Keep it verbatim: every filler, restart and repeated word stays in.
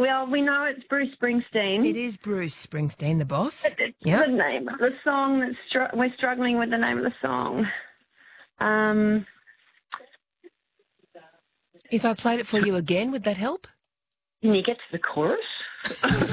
well, we know it's Bruce Springsteen. It is Bruce Springsteen, the boss. But it's Yep. the name of the song that's str- we're struggling with the name of the song. Um, If I played it for you again, would that help? can you get to the chorus?